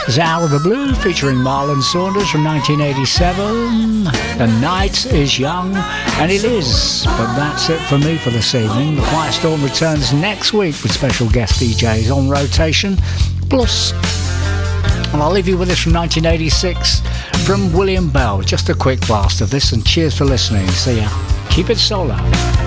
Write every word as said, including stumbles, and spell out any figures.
There's Hour of the Blue featuring Marlon Saunders from nineteen eighty-seven. The Night is Young, and it is. But that's it for me for this evening. The Quiet Storm returns next week with special guest D Js on rotation. Plus, and I'll leave you with this from nineteen eighty-six from William Bell. Just a quick blast of this, and cheers for listening. See ya. Keep it solo.